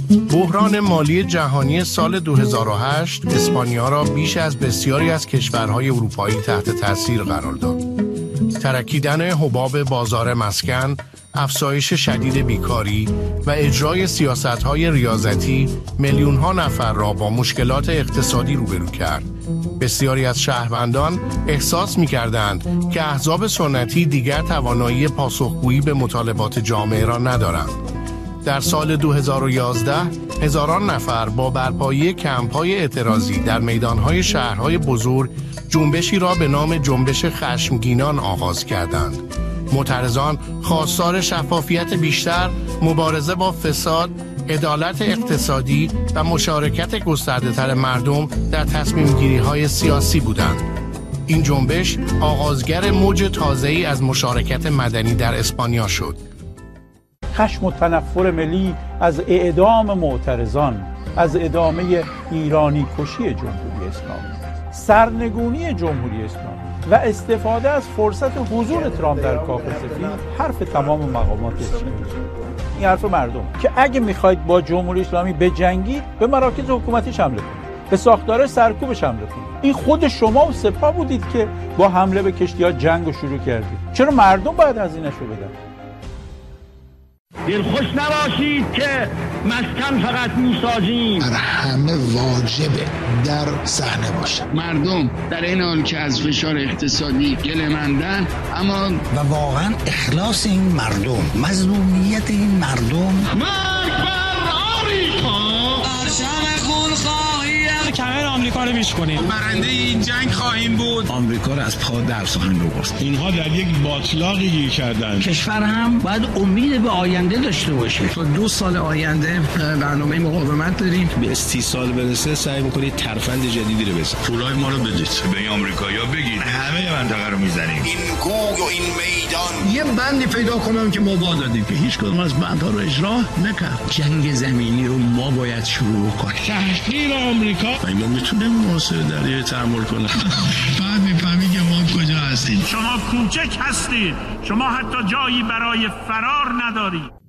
بحران مالی جهانی سال 2008 اسپانیا را بیش از بسیاری از کشورهای اروپایی تحت تاثیر قرار داد. ترکیدن حباب بازار مسکن، افزایش شدید بیکاری و اجرای سیاست‌های ریاضتی میلیون‌ها نفر را با مشکلات اقتصادی روبرو کرد. بسیاری از شهروندان احساس می‌کردند که احزاب سنتی دیگر توانایی پاسخگویی به مطالبات جامعه را ندارند. در سال 2011 هزاران نفر با برپایی کمپ‌های اعتراضی در میدان‌های شهرهای بزرگ جنبشی را به نام جنبش خشمگینان آغاز کردند. معترضان خواستار شفافیت بیشتر، مبارزه با فساد، عدالت اقتصادی و مشارکت گسترده‌تر مردم در تصمیم‌گیری‌های سیاسی بودند. این جنبش آغازگر موج تازه‌ای از مشارکت مدنی در اسپانیا شد. خشم و تنفر ملی از اعدام معترضان، از ادامه ایرانی کشی جمهوری اسلامی، سرنگونی جمهوری اسلامی و استفاده از فرصت حضور ترامپ در کاخ سفید حرف تمام مقامات اسلامی. این حرف مردم که اگه میخواید با جمهوری اسلامی بجنگید به مراکز حکومتیش حمله کنید، به ساختار سرکوبش حمله کنید. این خود شما و سپاه بودید که با حمله به کشتی‌ها جنگ رو شروع کردید. چرا مردم باید هزینه‌شو بدن؟ دلخوش نباشید که مسکن فقط میسازیم. بر همه واجبه در صحنه باشه. مردم در این حال که از فشار اقتصادی گله‌مندن، اما و واقعا اخلاص این مردم، مظلومیت این مردم. مرگ بر آمریکا! پرچم خونخواهی کمر آمریکا رو میشکنیم. برنده این جنگ خواهیم بود. آمریکا رو از پا در سخن ببرد. اینها در یک باطلاقی گیر کردند. کشور هم باید امید به آینده داشته باشه. تا 2 سال آینده برنامه مقاومت داریم. به 30 سال برسه سعی می‌کنید ترفند جدیدی رو بزنید. پولای ما رو بدید. به این آمریکایی‌ها بگید همه منطقه رو میزنیم. این گوی و این میدان یه بندی پیدا کنم که ما دادیم که هیچ کدوم از بندها رو اجرا نکرد. جنگ زمینی رو ما باید شروع کنیم. تحقیر آمریکا. ما میتونیم محاصره دریایی تحمل کنیم. بعد میفهمی که ما کجا هستیم. شما کوچک هستید. شما حتی جایی برای فرار ندارید.